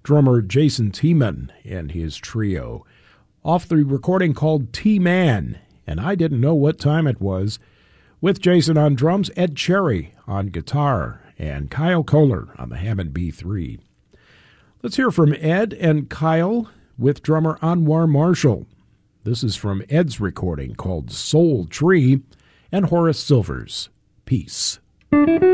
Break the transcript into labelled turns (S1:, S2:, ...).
S1: drummer Jason Tiemann and his trio, off the recording called T-Man, and I Didn't Know What Time It Was, with Jason on drums, Ed Cherry on guitar, and Kyle Kohler on the Hammond B3. Let's hear from Ed and Kyle with drummer Anwar Marshall. This is from Ed's recording called Soul Tree and Horace Silver's Peace.